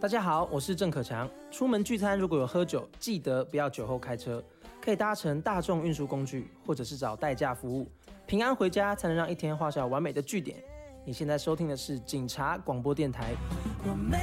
大家好，我是郑可强。出门聚餐如果有喝酒，记得不要酒后开车，可以搭乘大众运输工具，或者是找代驾服务，平安回家才能让一天画下完美的句点。你现在收听的是警察广播电台。